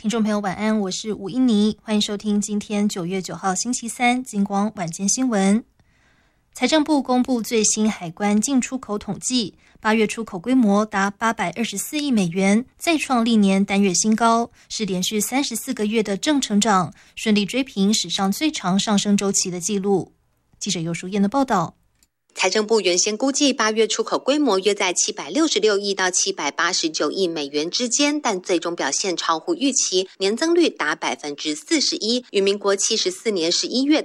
听众朋友晚安，我是吴英妮，欢迎收听今天9月9号星期三金光晚间新闻。财政部公布最新海关进出口统计，8月出口规模达824亿美元，再创历年单月新高，是连续34个月的正成长，顺利追平史上最长上升周期的纪录。记者尤淑燕的报道。 财政部原先估计8月出口规模约在766亿到789亿美元之间，但最终表现超乎预期，年增率达41%，与民国74年11月